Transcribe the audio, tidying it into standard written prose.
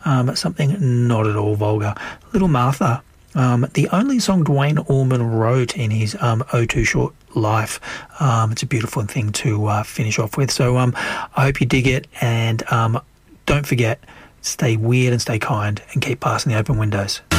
something not at all vulgar. Little Martha, the only song Duane Allman wrote in his Oh Too Short life. It's a beautiful thing to finish off with. So I hope you dig it, and don't forget, stay weird and stay kind and keep passing the open windows.